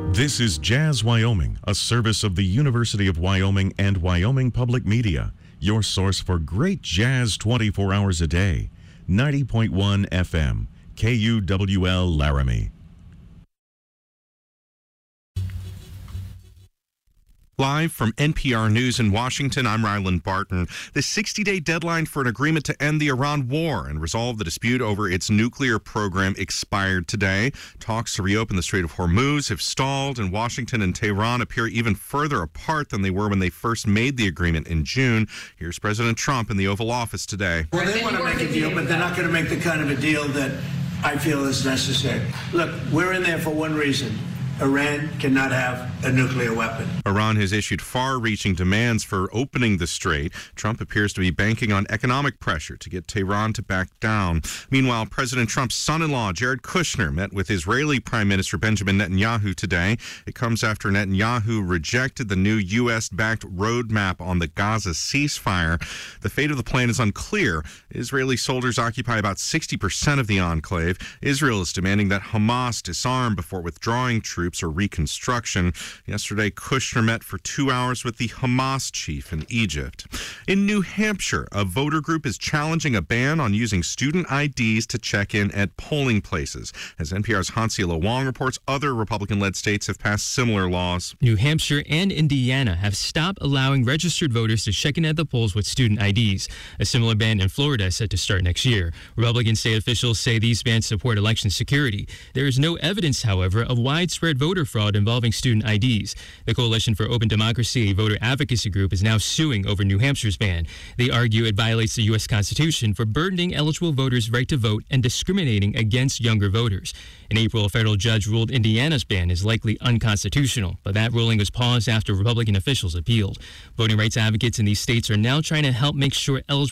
This is Jazz Wyoming, a service of the University of Wyoming and Wyoming Public Media, your source for great jazz 24 hours a day. 90.1 FM, KUWL Laramie. Live from NPR News in Washington, I'm Ryland Barton. The 60-day deadline for an agreement to end the Iran war and resolve the dispute over its nuclear program expired today. Talks to reopen the Strait of Hormuz have stalled, and Washington and Tehran appear even further apart than they were when they first made the agreement in June. Here's President Trump in the Oval Office today. Well, they want to make a deal, but they're not going to make the kind of a deal that I feel is necessary. Look, we're in there for one reason. Iran cannot have a nuclear weapon. Iran has issued far-reaching demands for opening the strait. Trump appears to be banking on economic pressure to get Tehran to back down. Meanwhile, President Trump's son-in-law, Jared Kushner, met with Israeli Prime Minister Benjamin Netanyahu today. It comes after Netanyahu rejected the new U.S.-backed roadmap on the Gaza ceasefire. The fate of the plan is unclear. Israeli soldiers occupy about 60% of the enclave. Israel is demanding that Hamas disarm before withdrawing troops or reconstruction. Yesterday, Kushner met for 2 hours with the Hamas chief in Egypt. In New Hampshire, a voter group is challenging a ban on using student IDs to check in at polling places. As NPR's Hansi-La Wong reports, other Republican-led states have passed similar laws. New Hampshire and Indiana have stopped allowing registered voters to check in at the polls with student IDs. A similar ban in Florida is set to start next year. Republican state officials say these bans support election security. There is no evidence, however, of widespread voter fraud involving student IDs. The Coalition for Open Democracy, a voter advocacy group, is now suing over New Hampshire's ban. They argue it violates the U.S. Constitution for burdening eligible voters' right to vote and discriminating against younger voters. In April, a federal judge ruled Indiana's ban is likely unconstitutional, but that ruling was paused after Republican officials appealed. Voting rights advocates in these states are now trying to help make sure eligible